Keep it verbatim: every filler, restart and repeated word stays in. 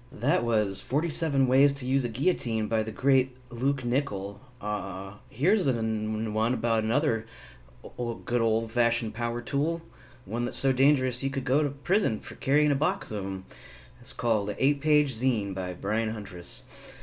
That was forty-seven Ways to Use a Guillotine by the great Luke Nickel. Uh, here's an, one about another o- good old fashioned power tool. One that's so dangerous you could go to prison for carrying a box of them. It's called Eight Page Zine by Brian Huntress.